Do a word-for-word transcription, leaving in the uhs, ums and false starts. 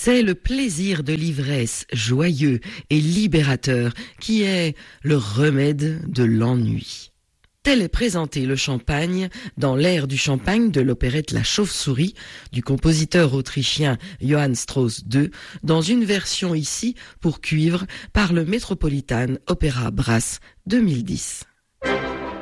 C'est le plaisir de l'ivresse joyeux et libérateur qui est le remède de l'ennui. Tel est présenté le champagne dans l'air du champagne de l'opérette La Chauve-souris du compositeur autrichien Johann Strauss deux dans une version ici pour cuivre par le Metropolitan Opera Brass deux mille dix.